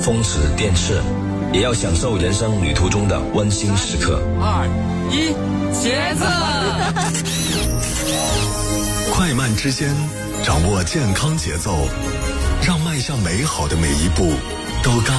风驰电掣，也要享受人生旅途中的温馨时刻。 2、1，茄子！ 快慢之间，掌握健康节奏，让迈向美好的每一步都刚